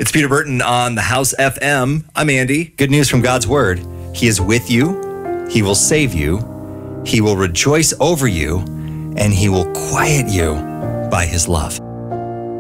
It's Peter Burton on the House FM. I'm Andy. Good news from God's Word. He is with you. He will save you. He will rejoice over you. And He will quiet you by His love.